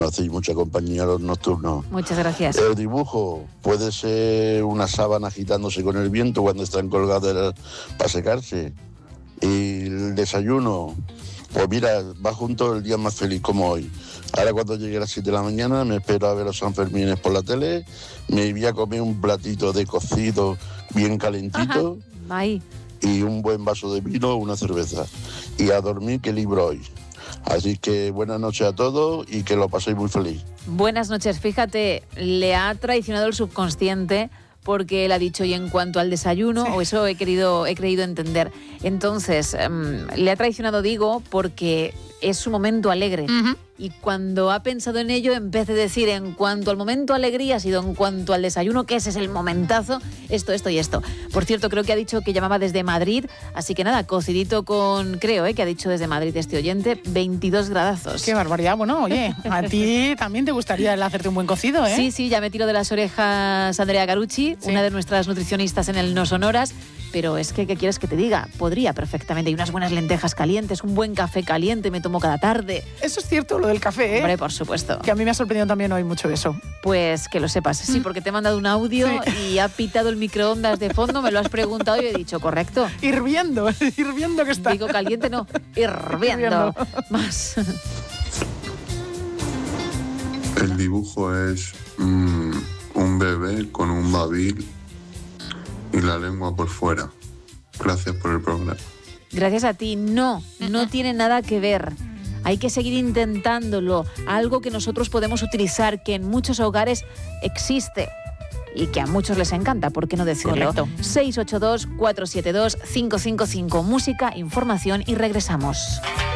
hacéis mucha compañía a los nocturnos. Muchas gracias. El dibujo puede ser una sábana agitándose con el viento cuando están colgadas para secarse. Y el desayuno, pues mira, va junto el día más feliz como hoy. Ahora cuando llegue a las 7 de la mañana me espero a ver los Sanfermines por la tele, me voy a comer un platito de cocido bien calentito. Ajá. Ahí. Y un buen vaso de vino o una cerveza. Y a dormir, que libro hoy. Así que buenas noches a todos y que lo paséis muy feliz. Buenas noches. Fíjate, le ha traicionado el subconsciente porque él ha dicho, y en cuanto al desayuno, o eso he creído entender. Entonces, le ha traicionado, digo, porque es su momento alegre. Uh-huh. Y cuando ha pensado en ello, en vez de decir en cuanto al momento alegría, ha sido en cuanto al desayuno, que ese es el momentazo, esto y esto. Por cierto, creo que ha dicho que llamaba desde Madrid, así que nada, cocidito con, creo, que ha dicho desde Madrid este oyente, 22 gradazos. Qué barbaridad. Bueno, oye, a ti también te gustaría hacerte un buen cocido, ¿eh? Sí, ya me tiro de las orejas Andrea Garucci, una de nuestras nutricionistas en el No Sonoras, pero es que, ¿qué quieres que te diga? Podría perfectamente. Hay unas buenas lentejas calientes, un buen café caliente, me tomo cada tarde. Eso es cierto, lo del café, ¿eh? Hombre, por supuesto. Que a mí me ha sorprendido también hoy mucho eso. Pues que lo sepas, sí, porque te he mandado un audio y ha pitado el microondas de fondo, me lo has preguntado y he dicho, correcto. Hirviendo que está. Digo caliente, no, hirviendo. Más. El dibujo es un bebé con un babil y la lengua por fuera. Gracias por el programa. Gracias a ti. No tiene nada que ver. Hay que seguir intentándolo. Algo que nosotros podemos utilizar, que en muchos hogares existe y que a muchos les encanta, ¿por qué no decirlo? Correcto. 682-472-555. Música, información y regresamos.